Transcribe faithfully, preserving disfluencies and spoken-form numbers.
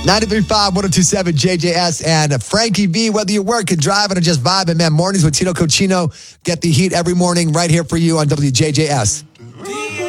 ninety-three point five, one oh two point seven, J J S, and Frankie V. Whether you're working, driving, or just vibing, man, mornings with Tino Cochino. Get the heat every morning right here for you on W J J S.